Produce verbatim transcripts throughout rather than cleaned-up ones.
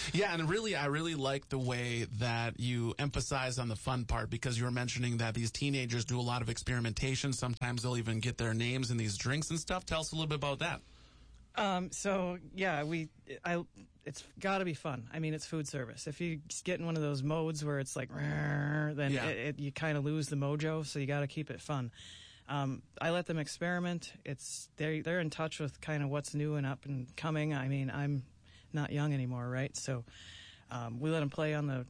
Yeah, and really, I really like the way that you emphasize on the fun part, because you were mentioning that these teenagers do a lot of experimentation. Sometimes they'll even get their names in these drinks and stuff. Tell us a little bit about that. Um, so yeah, we, I, it's got to be fun. I mean, it's food service. If you get in one of those modes where it's like, then Yeah. it, it, you kind of lose the mojo. So you got to keep it fun. Um, I let them experiment. It's they they're in touch with kind of what's new and up and coming. I mean, I'm not young anymore, right? So um, we let them play on the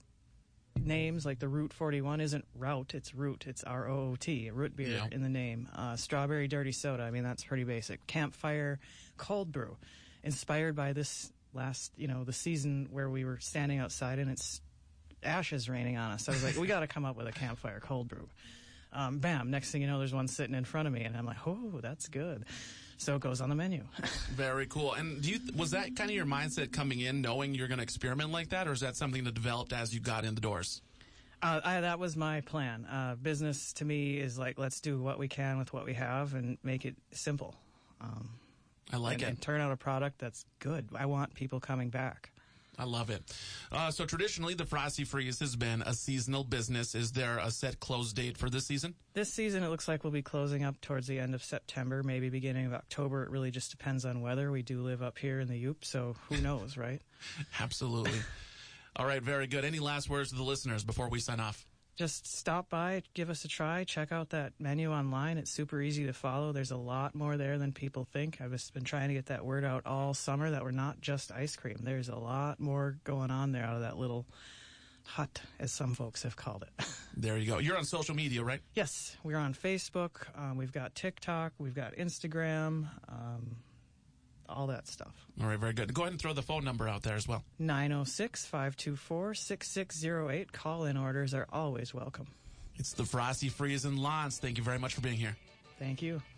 names. Like the Route forty-one isn't Route, it's Root. It's R O O T, a root beer Yeah. in the name. Uh, strawberry dirty soda. I mean, that's pretty basic. Campfire cold brew, inspired by this last, you know, the season where we were standing outside and it's ashes raining on us. I was like, we got to come up with a campfire cold brew. Um, bam, next thing you know, there's one sitting in front of me, and I'm like, oh, that's good. So it goes on the menu. Very cool. And do you, was that kind of your mindset coming in, knowing you're going to experiment like that, or is that something that developed as you got in the doors? Uh, I, that was my plan. Uh, business to me is like, let's do what we can with what we have and make it simple. Um, I like and, it. And turn out a product that's good. I want people coming back. I love it. Uh, so traditionally, the Frosty Freeze has been a seasonal business. Is there a set close date for this season? This season, it looks like we'll be closing up towards the end of September, maybe beginning of October. It really just depends on weather. We do live up here in the U P, so who knows, right? Absolutely. All right, very good. Any last words to the listeners before we sign off? Just stop by, give us a try, check out that menu online. It's super easy to follow. There's a lot more there than people think. I've just been trying to get that word out all summer that we're not just ice cream. There's a lot more going on there out of that little hut, as some folks have called it. There you go. You're on social media, right? Yes, we're on Facebook. Um, we've got TikTok. We've got Instagram. Um, all that stuff. All right, very good. Go ahead and throw the phone number out there as well. nine oh six, five two four, six six zero eight. Call-in orders are always welcome. It's the Frosty Freeze in Lance. Thank you very much for being here. Thank you.